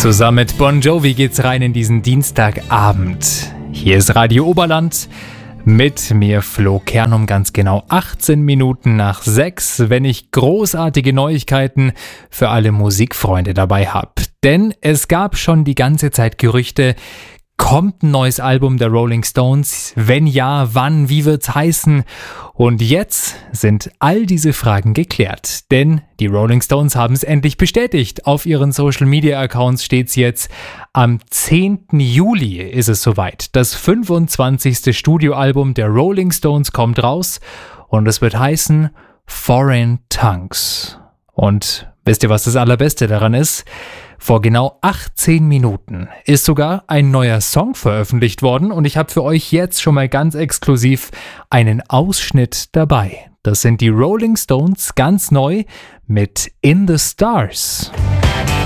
Zusammen mit Bon Jovi geht's rein in diesen Dienstagabend. Hier ist Radio Oberland mit mir Flo Kern um ganz genau 18 Minuten nach 6, wenn ich großartige Neuigkeiten für alle Musikfreunde dabei habe. Denn es gab schon die ganze Zeit Gerüchte, kommt ein neues Album der Rolling Stones? Wenn ja, wann? Wie wird's heißen? Und jetzt sind all diese Fragen geklärt, denn die Rolling Stones haben es endlich bestätigt. Auf ihren Social-Media-Accounts steht's jetzt. Am 10. Juli ist es soweit. Das 25. Studioalbum der Rolling Stones kommt raus und es wird heißen Foreign Tongues. Und wisst ihr, was das Allerbeste daran ist? Vor genau 18 Minuten ist sogar ein neuer Song veröffentlicht worden und ich habe für euch jetzt schon mal ganz exklusiv einen Ausschnitt dabei. Das sind die Rolling Stones ganz neu mit In the Stars.